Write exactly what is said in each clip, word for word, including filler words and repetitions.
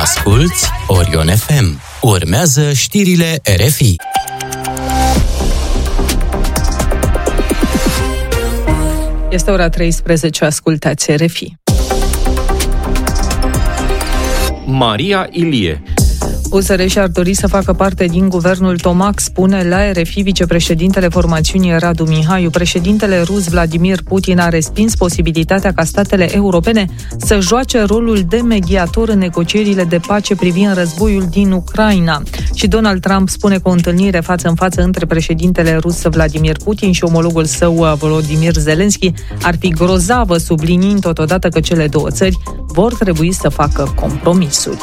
Asculți Orion F M. Urmează știrile R F I. Este ora treisprezece, ascultați R F I. Maria Ilie. U S R și-ar dori să facă parte din guvernul Tomac, spune la R F I vicepreședintele formațiunii Radu Mihaiu. Președintele rus Vladimir Putin a respins posibilitatea ca statele europene să joace rolul de mediator în negocierile de pace privind războiul din Ucraina. Și Donald Trump spune că o întâlnire față în față între președintele rus Vladimir Putin și omologul său Volodymyr Zelensky ar fi grozavă, subliniind totodată că cele două țări vor trebui să facă compromisuri.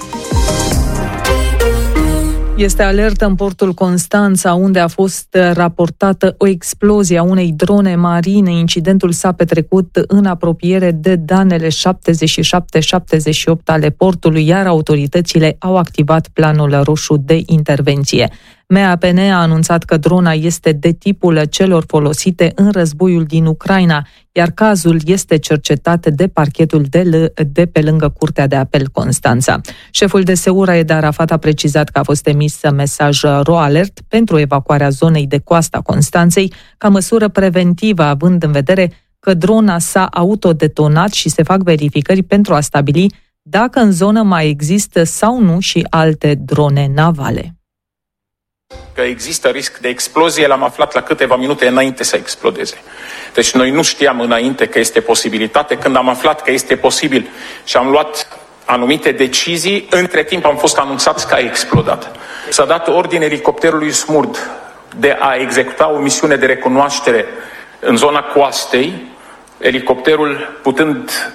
Este alertă în portul Constanța, unde a fost raportată o explozie a unei drone marine. Incidentul s-a petrecut în apropiere de danele șaptezeci și șapte șaptezeci și opt ale portului, iar autoritățile au activat planul roșu de intervenție. M A P N a anunțat că drona este de tipul celor folosite în războiul din Ucraina, iar cazul este cercetat de parchetul de, l- de pe lângă Curtea de Apel Constanța. Șeful de S E U, Raed Arafat, a precizat că a fost emis mesaj RoAlert pentru evacuarea zonei de coastă a Constanței, ca măsură preventivă, având în vedere că drona s-a autodetonat și se fac verificări pentru a stabili dacă în zonă mai există sau nu și alte drone navale. Că există risc de explozie, l-am aflat la câteva minute înainte să explodeze. Deci noi nu știam înainte că este posibilitate. Când am aflat că este posibil și am luat anumite decizii, între timp am fost anunțați că a explodat. S-a dat ordine elicopterului Smurd de a executa o misiune de recunoaștere în zona coastei, elicopterul putând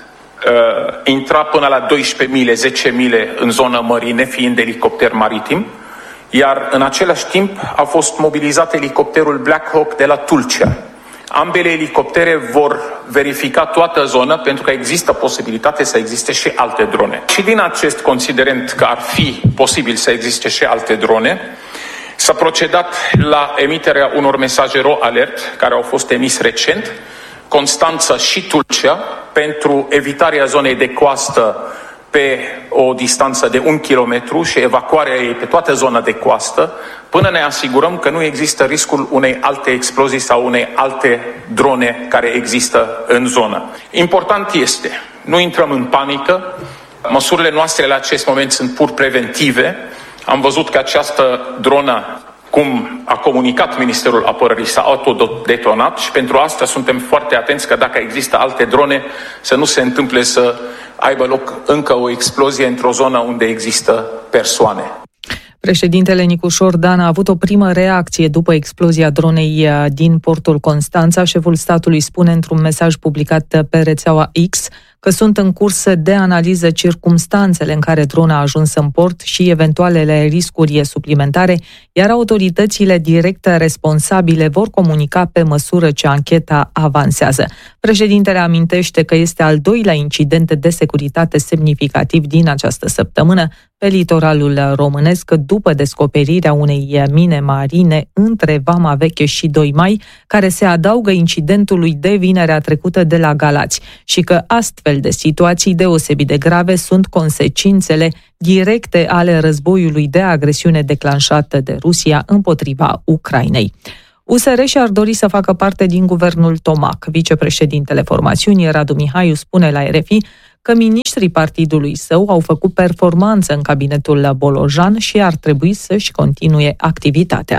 uh, intra până la doisprezece mile, zece mile în zonă mării, nefiind elicopter maritim. Iar în același timp a fost mobilizat elicopterul Black Hawk de la Tulcea. Ambele elicoptere vor verifica toată zona pentru că există posibilitate să existe și alte drone. Și din acest considerent că ar fi posibil să existe și alte drone, s-a procedat la emiterea unor mesaje RoAlert care au fost emis recent, Constanța și Tulcea, pentru evitarea zonei de coastă pe o distanță de un kilometru și evacuarea ei pe toată zona de coastă, până ne asigurăm că nu există riscul unei alte explozii sau unei alte drone care există în zonă. Important este, nu intrăm în panică, măsurile noastre la acest moment sunt pur preventive. Am văzut că această dronă, cum a comunicat Ministerul Apărării, s-a autodetonat și pentru asta suntem foarte atenți că dacă există alte drone, să nu se întâmple să aibă loc încă o explozie într-o zonă unde există persoane. Președintele Nicușor Dan a avut o primă reacție după explozia dronei din portul Constanța. Șeful statului spune într-un mesaj publicat pe rețeaua X că sunt în curs de analiză circumstanțele în care drona a ajuns în port și eventualele riscuri suplimentare, iar autoritățile directe responsabile vor comunica pe măsură ce ancheta avansează. Președintele amintește că este al doilea incident de securitate semnificativ din această săptămână pe litoralul românesc, după descoperirea unei mine marine între Vama Veche și doi mai, care se adaugă incidentului de vinerea trecută de la Galați, și că astfel de situații deosebit de grave sunt consecințele directe ale războiului de agresiune declanșată de Rusia împotriva Ucrainei. U S R și-ar dori să facă parte din guvernul Tomac. Vicepreședintele formațiunii Radu Mihaiu spune la R F I că miniștrii partidului său au făcut performanță în cabinetul Bolojan și ar trebui să-și continue activitatea.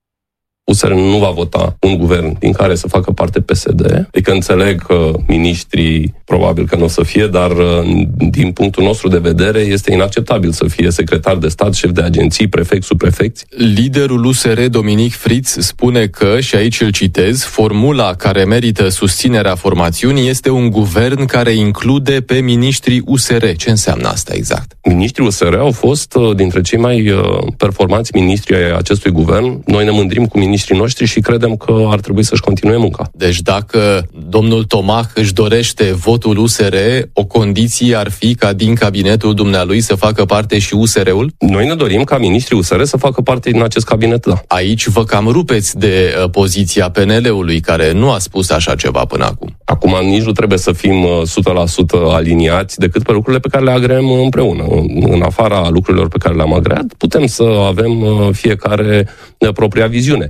U S R nu va vota un guvern din care să facă parte P S D. Adică înțeleg că miniștrii probabil că nu o să fie, dar din punctul nostru de vedere este inacceptabil să fie secretar de stat, șef de agenții, prefect, subprefecți. Liderul U S R, Dominic Fritz, spune că, și aici îl citez, formula care merită susținerea formațiunii este un guvern care include pe miniștrii U S R. Ce înseamnă asta exact? Miniștrii U S R au fost dintre cei mai performanți miniștri ai acestui guvern. Noi ne mândrim cu miniștrii miniștrii noștri și credem că ar trebui să-și continue munca. Deci dacă domnul Tomah își dorește votul U S R, o condiție ar fi ca din cabinetul dumnealui să facă parte și U S R-ul? Noi ne dorim ca miniștrii U S R să facă parte din acest cabinet, da. Aici vă cam rupeți de uh, poziția P N L-ului, care nu a spus așa ceva până acum. Acum nici nu trebuie să fim uh, o sută la sută aliniați decât pe lucrurile pe care le agrem împreună. În afara lucrurilor pe care le-am agreat, putem să avem uh, fiecare uh, propria viziune.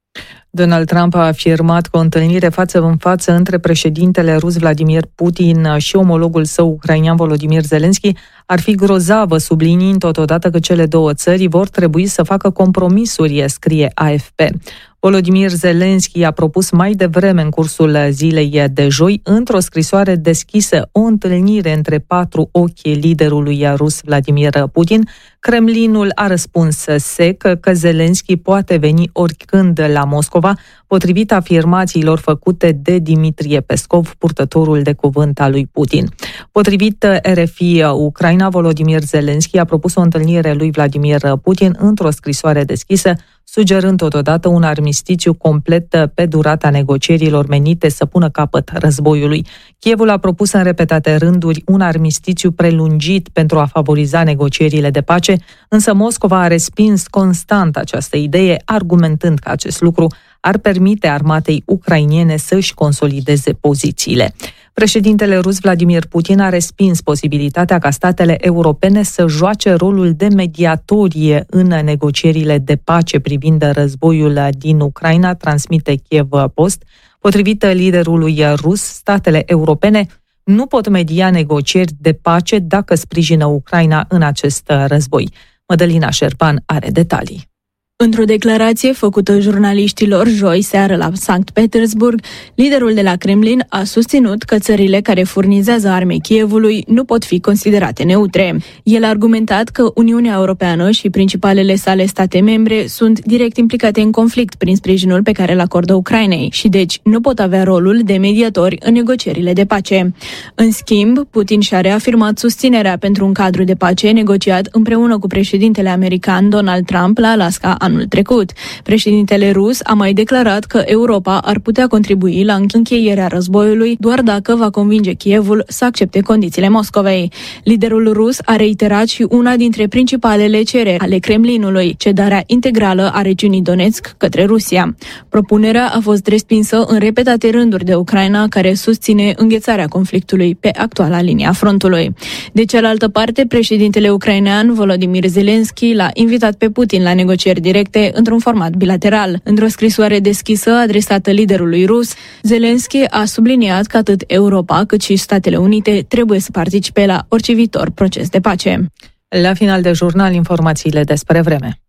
Donald Trump a afirmat că o întâlnire față în față între președintele rus Vladimir Putin și omologul său ucrainean Volodymyr Zelensky ar fi grozavă, subliniind totodată că cele două țări vor trebui să facă compromisuri, scrie A F P. Volodymyr Zelensky a propus mai devreme în cursul zilei de joi, într-o scrisoare deschisă, o întâlnire între patru ochi liderului rus Vladimir Putin. Kremlinul a răspuns sec că Zelensky poate veni oricând la Moscova, potrivit afirmațiilor făcute de Dimitrie Peskov, purtătorul de cuvânt al lui Putin. Potrivit R F I Ucraina, Volodymyr Zelensky a propus o întâlnire lui Vladimir Putin într-o scrisoare deschisă, sugerând totodată un armistițiu complet pe durata negocierilor menite să pună capăt războiului. Kievul a propus în repetate rânduri un armistițiu prelungit pentru a favoriza negocierile de pace, însă Moscova a respins constant această idee, argumentând că acest lucru ar permite armatei ucrainene să-și consolideze pozițiile. Președintele rus Vladimir Putin a respins posibilitatea ca statele europene să joace rolul de mediatorie în negocierile de pace privind războiul din Ucraina, transmite Kiev Post. Potrivit liderului rus, statele europene nu pot media negocieri de pace dacă sprijină Ucraina în acest război. Mădălina Șerban are detalii. Într-o declarație făcută jurnaliștilor joi seară la Sankt Petersburg, liderul de la Kremlin a susținut că țările care furnizează arme Kievului nu pot fi considerate neutre. El a argumentat că Uniunea Europeană și principalele sale state membre sunt direct implicate în conflict prin sprijinul pe care îl acordă Ucrainei și deci nu pot avea rolul de mediatori în negocierile de pace. În schimb, Putin și-a reafirmat susținerea pentru un cadru de pace negociat împreună cu președintele american Donald Trump la Alaska anul trecut. Președintele rus a mai declarat că Europa ar putea contribui la încheierea războiului doar dacă va convinge Kievul să accepte condițiile Moscovei. Liderul rus a reiterat și una dintre principalele cereri ale Kremlinului, cedarea integrală a regiunii Donetsk către Rusia. Propunerea a fost respinsă în repetate rânduri de Ucraina, care susține înghețarea conflictului pe actuala linie a frontului. De cealaltă parte, președintele ucrainean Volodymyr Zelensky l-a invitat pe Putin la negocieri directe într-un format bilateral. Într-o scrisoare deschisă adresată liderului rus, Zelensky a subliniat că atât Europa cât și Statele Unite trebuie să participe la orice viitor proces de pace. La final de jurnal, informațiile despre vreme.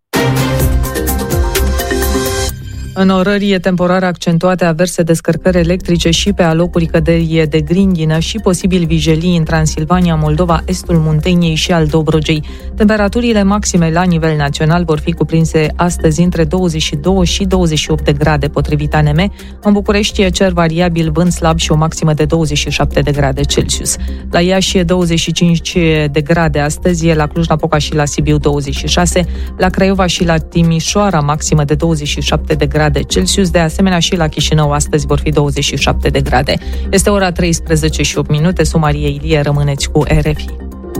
Înnorări temporare accentuate, averse descărcări electrice și pe alocuri căderi de grindină și posibil vijelii în Transilvania, Moldova, estul Munteniei și al Dobrogei. Temperaturile maxime la nivel național vor fi cuprinse astăzi între douăzeci și doi și douăzeci și opt de grade, potrivit A N M. În București e cer variabil, vânt slab și o maximă de douăzeci și șapte de grade Celsius. La Iași e douăzeci și cinci de grade astăzi, la Cluj-Napoca și la Sibiu douăzeci și șase, la Craiova și la Timișoara maximă de douăzeci și șapte de grade Celsius, de asemenea și la Chișinău astăzi vor fi douăzeci și șapte de grade. Este ora treisprezece și opt minute, Maria Ilie, rămâneți cu R F I.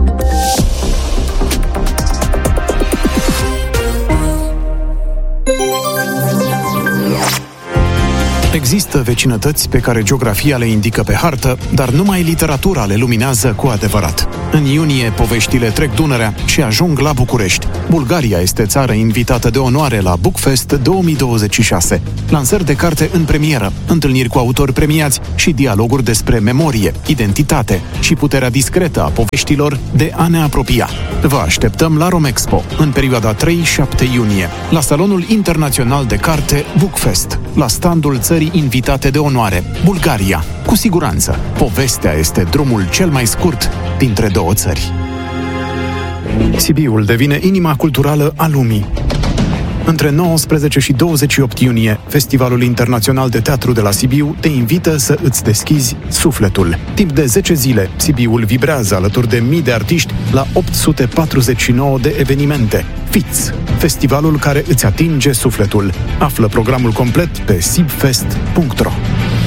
Există vecinătăți pe care geografia le indică pe hartă, dar numai literatura le luminează cu adevărat. În iunie, poveștile trec Dunărea și ajung la București. Bulgaria este țară invitată de onoare la Bookfest două mii douăzeci și șase. Lansări de carte în premieră, întâlniri cu autori premiați și dialoguri despre memorie, identitate și puterea discretă a poveștilor de a ne apropia. Vă așteptăm la Romexpo, în perioada trei șapte iunie, la Salonul Internațional de Carte Bookfest, la standul țării invitate de onoare, Bulgaria. Cu siguranță, povestea este drumul cel mai scurt dintre două țări. Sibiul devine inima culturală a lumii. Între nouăsprezece și douăzeci și opt iunie, Festivalul Internațional de Teatru de la Sibiu te invită să îți deschizi sufletul. Timp de zece zile, Sibiul vibrează alături de mii de artiști la opt sute patruzeci și nouă de evenimente. Fiți, festivalul care îți atinge sufletul. Află programul complet pe sibfest punct ro.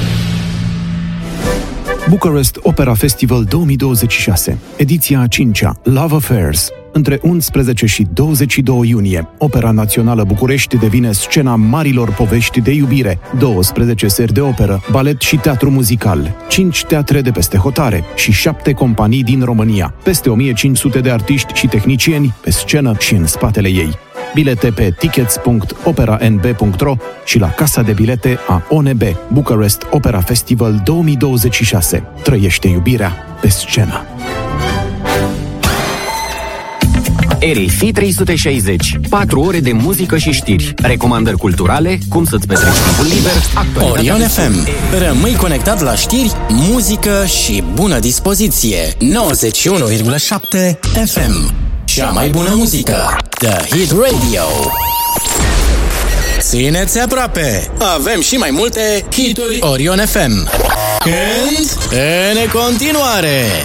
Bucharest Opera Festival două mii douăzeci și șase, ediția a cincea, Love Affairs. Între unsprezece și douăzeci și doi iunie, Opera Națională București devine scena marilor povești de iubire, douăsprezece seri de operă, balet și teatru muzical, cinci teatre de peste hotare și șapte companii din România, peste o mie cinci sute de artiști și tehnicieni pe scenă și în spatele ei. Bilete pe tickets punct opera n b punct ro și la casa de bilete a O N B. Bucharest Opera Festival două mii douăzeci și șase. Trăiește iubirea pe scenă. R F I trei sute șaizeci. patru ore de muzică și știri. Recomandări culturale, cum să-ți petreci timpul liber, actualitatea. Orion F M. Rămâi conectat la știri, muzică și bună dispoziție. nouăzeci și unu virgulă șapte F M. Cea mai bună muzică. The Hit Radio. Țineți aproape. Avem și mai multe hituri Orion F M. Când? În continuare.